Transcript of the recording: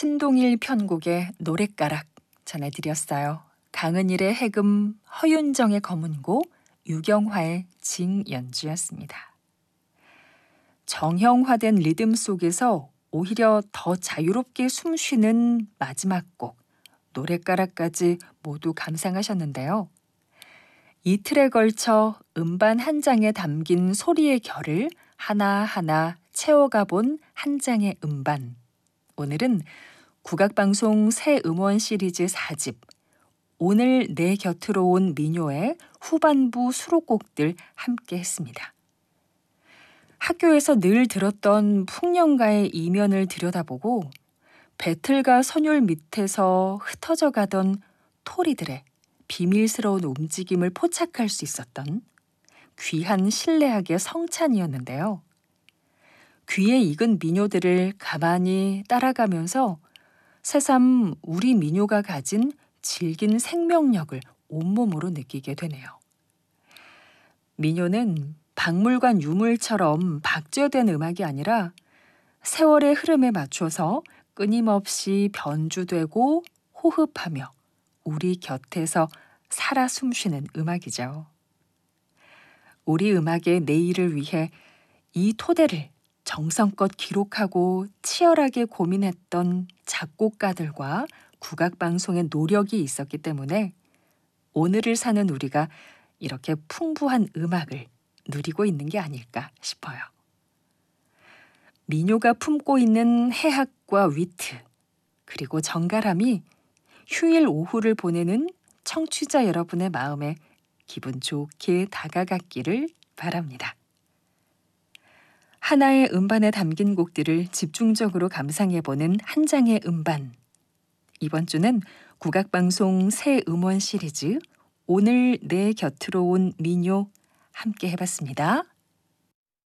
신동일 편곡의 노랫가락 전해드렸어요. 강은일의 해금, 허윤정의 검은고, 유경화의 징연주였습니다. 정형화된 리듬 속에서 오히려 더 자유롭게 숨쉬는 마지막 곡, 노랫가락까지 모두 감상하셨는데요. 이틀에 걸쳐 음반 한 장에 담긴 소리의 결을 하나하나 채워가 본 한 장의 음반. 오늘은 국악방송 새 음원 시리즈 4집 오늘 내 곁으로 온 민요의 후반부 수록곡들 함께 했습니다. 학교에서 늘 들었던 풍년가의 이면을 들여다보고 배틀과 선율 밑에서 흩어져 가던 토리들의 비밀스러운 움직임을 포착할 수 있었던 귀한 신뢰학의 성찬이었는데요. 귀에 익은 민요들을 가만히 따라가면서 새삼 우리 민요가 가진 질긴 생명력을 온몸으로 느끼게 되네요. 민요는 박물관 유물처럼 박제된 음악이 아니라 세월의 흐름에 맞춰서 끊임없이 변주되고 호흡하며 우리 곁에서 살아 숨쉬는 음악이죠. 우리 음악의 내일을 위해 이 토대를 정성껏 기록하고 치열하게 고민했던 작곡가들과 국악방송의 노력이 있었기 때문에 오늘을 사는 우리가 이렇게 풍부한 음악을 누리고 있는 게 아닐까 싶어요. 민요가 품고 있는 해학과 위트, 그리고 정갈함이 휴일 오후를 보내는 청취자 여러분의 마음에 기분 좋게 다가갔기를 바랍니다. 하나의 음반에 담긴 곡들을 집중적으로 감상해보는 한 장의 음반. 이번 주는 국악방송 새 음원 시리즈 오늘 내 곁으로 온 민요 함께 해봤습니다.